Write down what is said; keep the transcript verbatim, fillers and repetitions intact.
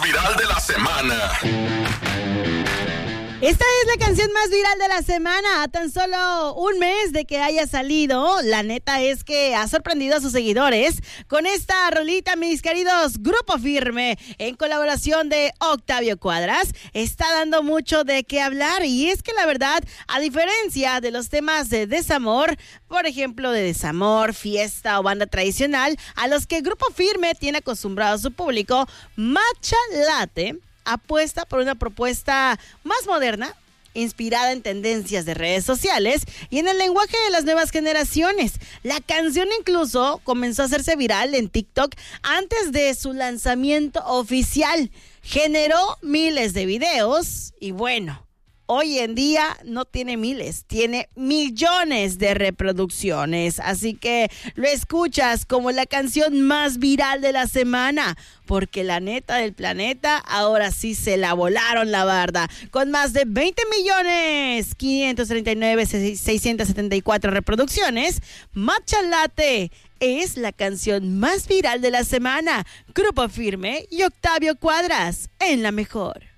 viral de la semana. Esta es la canción más viral de la semana, a tan solo un mes de que haya salido. La neta es que ha sorprendido a sus seguidores con esta rolita, mis queridos. Grupo Firme, en colaboración de Octavio Cuadras, está dando mucho de qué hablar. Y es que la verdad, a diferencia de los temas de desamor, por ejemplo, de desamor, fiesta o banda tradicional, a los que Grupo Firme tiene acostumbrado a su público, Matcha Latte apuesta por una propuesta más moderna, inspirada en tendencias de redes sociales y en el lenguaje de las nuevas generaciones. La canción incluso comenzó a hacerse viral en TikTok antes de su lanzamiento oficial. Generó miles de videos y bueno, hoy en día no tiene miles, tiene millones de reproducciones. Así que lo escuchas como la canción más viral de la semana, porque la neta del planeta ahora sí se la volaron la barda. Con más de veinte millones quinientos treinta y nueve mil seiscientos setenta y cuatro reproducciones, Matcha Latte es la canción más viral de la semana. Grupo Firme y Octavio Cuadras en La Mejor.